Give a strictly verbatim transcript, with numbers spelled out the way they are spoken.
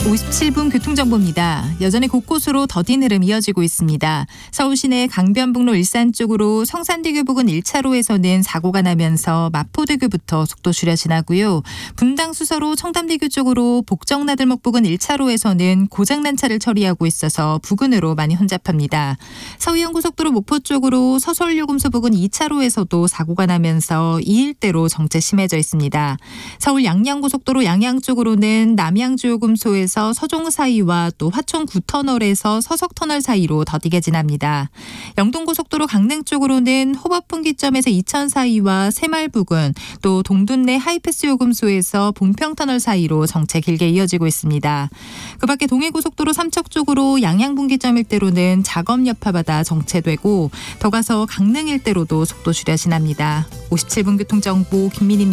오십칠 분 교통정보입니다. 여전히 곳곳으로 더딘 흐름 이어지고 있습니다. 서울 시내 강변북로 일산 쪽으로 성산대교 부근 일 차로에서는 사고가 나면서 마포대교부터 속도 줄여 지나고요. 분당 수서로 청담대교 쪽으로 복정나들목 부근 일 차로에서는 고장난 차를 처리하고 있어서 부근으로 많이 혼잡합니다. 서해안고속도로 목포 쪽으로 서서울요금소 부근 이 차로에서도 사고가 나면서 이 일대로 정체 심해져 있습니다. 서울 양양고속도로 양양 쪽으로는 남양주요금소에서 서종 사이와 또 화천 구 터널에서 서석터널 사이로 더디게 지납니다. 영동고속도로 강릉 쪽으로는 호법분기점에서 이천 사이와 새마을 부근, 또 동둔내 하이패스 요금소에서 봉평터널 사이로 정체 길게 이어지고 있습니다. 그 밖에 동해고속도로 삼척 쪽으로 양양분기점 일대로는 작업 여파받아 정체되고 더 가서 강릉 일대로도 속도 줄여 지납니다. 오십칠 분 교통정보 김민희입니다.